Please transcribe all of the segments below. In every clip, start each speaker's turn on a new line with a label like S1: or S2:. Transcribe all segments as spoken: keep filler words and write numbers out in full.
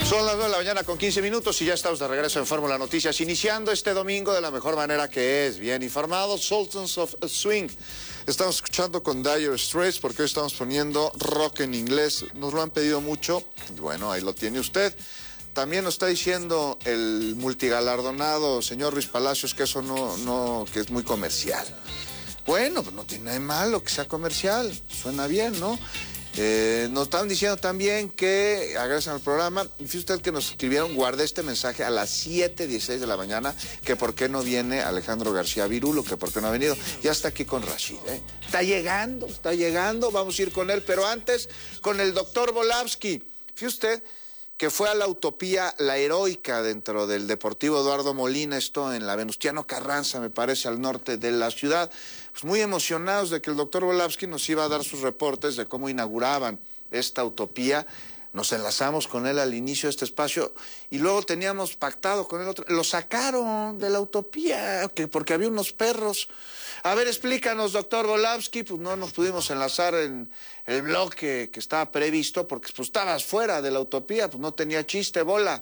S1: Son las nueve de la mañana con quince minutos y ya estamos de regreso en Fórmula Noticias, iniciando este domingo de la mejor manera que es, bien informados, Sultans of Swing. Estamos escuchando con Dire Straits porque hoy estamos poniendo rock en inglés. Nos lo han pedido mucho, bueno, ahí lo tiene usted. También nos está diciendo el multigalardonado señor Ruiz Palacios que eso no, no, que es muy comercial. Bueno, pues no tiene nada de malo que sea comercial, suena bien, ¿no? Eh, nos estaban diciendo también que agradecen al programa. Fíjese usted que nos escribieron, guardé este mensaje a las siete dieciséis de la mañana, que por qué no viene Alejandro García Virulo, que por qué no ha venido. Ya está aquí con Rashid, ¿eh? Está llegando, está llegando, vamos a ir con él, pero antes con el doctor Volavsky. Fíjese usted que fue a la Utopía La Heroica dentro del Deportivo Eduardo Molina, esto en la Venustiano Carranza, me parece, al norte de la ciudad. Pues muy emocionados de que el doctor Volavsky nos iba a dar sus reportes de cómo inauguraban esta utopía. Nos enlazamos con él al inicio de este espacio y luego teníamos pactado con el otro. Lo sacaron de la utopía que porque había unos perros. A ver, explícanos, doctor Volavsky. Pues no nos pudimos enlazar en el bloque que estaba previsto porque pues estabas fuera de la utopía, pues no tenía chiste, bola.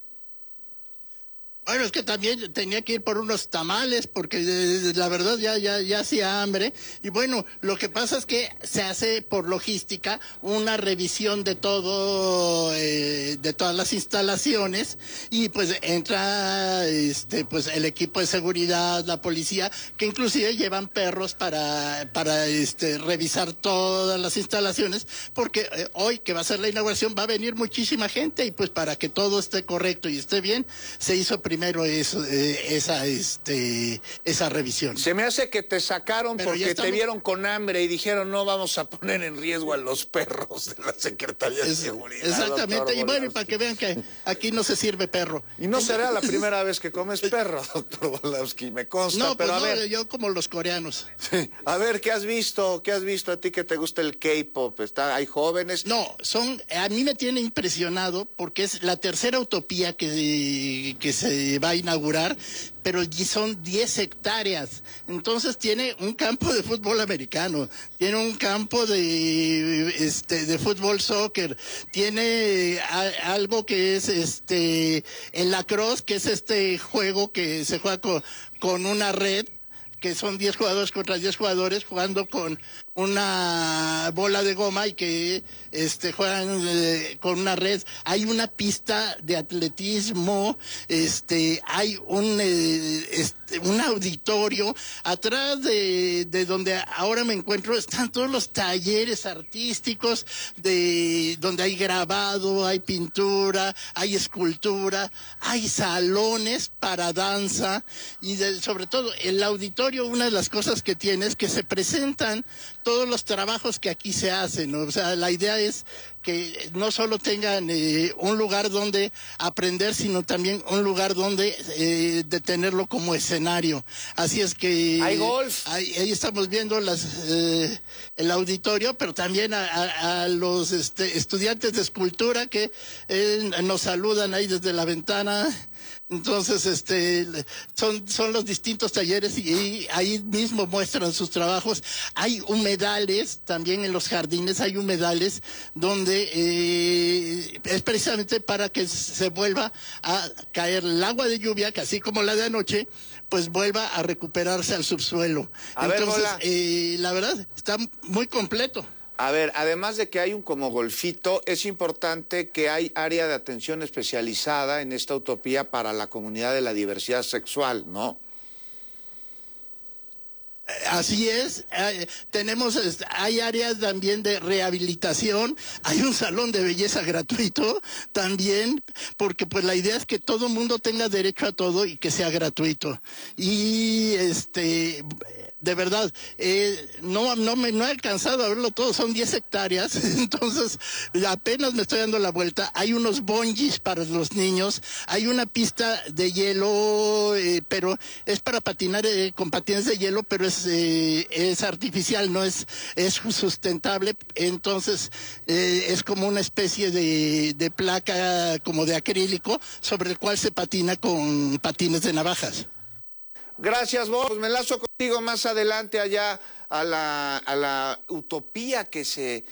S2: Bueno, es que también tenía que ir por unos tamales porque eh, la verdad ya ya ya hacía hambre. Y bueno, lo que pasa es que se hace por logística una revisión de todo, eh, de todas las instalaciones y pues entra este pues el equipo de seguridad, la policía, que inclusive llevan perros para para este revisar todas las instalaciones porque eh, hoy que va a ser la inauguración va a venir muchísima gente y pues para que todo esté correcto y esté bien se hizo primero eso, eh, esa este esa revisión.
S1: Se me hace que te sacaron Pero porque estamos... te vieron con hambre y dijeron no vamos a poner en riesgo a los perros de la Secretaría de es, Seguridad.
S2: Exactamente, y bueno, y para que vean que aquí no se sirve perro.
S1: Y no será la primera vez que comes perro, doctor Volavsky, me consta,
S2: no,
S1: pero
S2: pues
S1: a
S2: no,
S1: ver.
S2: yo como los coreanos.
S1: Sí. A ver, ¿qué has visto? ¿Qué has visto a ti que te gusta el K-pop? ¿Está, hay jóvenes?
S2: No, son, a mí me tiene impresionado porque es la tercera utopía que, que se va a inaugurar, pero son diez hectáreas. Entonces tiene un campo de fútbol americano, tiene un campo de este de fútbol soccer, tiene a, algo que es este el lacrosse, que es este juego que se juega con, con una red, que son diez jugadores contra diez jugadores jugando con una bola de goma y que este juegan eh, con una red. Hay una pista de atletismo, este hay un eh, este, un auditorio atrás de, de donde ahora me encuentro, están todos los talleres artísticos de donde hay grabado, hay pintura, hay escultura, hay salones para danza y de, sobre todo el auditorio, una de las cosas que tiene es que se presentan todos los trabajos que aquí se hacen, ¿no? O sea, la idea es que no solo tengan eh, un lugar donde aprender, sino también un lugar donde eh, de tenerlo como escenario. Así es que
S1: hay golf.
S2: Ahí, ahí estamos viendo las eh, el auditorio, pero también a, a, a los este, estudiantes de escultura que eh, nos saludan ahí desde la ventana. Entonces, este, son, son los distintos talleres y, y ahí mismo muestran sus trabajos. Hay humedales, también en los jardines hay humedales donde eh, es precisamente para que se vuelva a caer el agua de lluvia, que así como la de anoche, pues vuelva a recuperarse al subsuelo.
S1: A
S2: Entonces,
S1: ver,
S2: eh, la verdad, está muy completo.
S1: A ver, además de que hay un como golfito, es importante que hay área de atención especializada en esta utopía para la comunidad de la diversidad sexual, ¿no?
S2: Así es, eh, tenemos, hay áreas también de rehabilitación, hay un salón de belleza gratuito también, porque pues la idea es que todo mundo tenga derecho a todo y que sea gratuito. Y este, de verdad, eh, no, no me no he alcanzado a verlo todo, son diez hectáreas, entonces apenas me estoy dando la vuelta. Hay unos bungees para los niños, hay una pista de hielo, eh, pero es para patinar eh, con patines de hielo, pero es Eh, es artificial, no es es sustentable, entonces eh, es como una especie de, de placa como de acrílico sobre el cual se patina con patines de navajas.
S1: Gracias, vos. Me enlazo contigo más adelante allá a la, a la utopía que se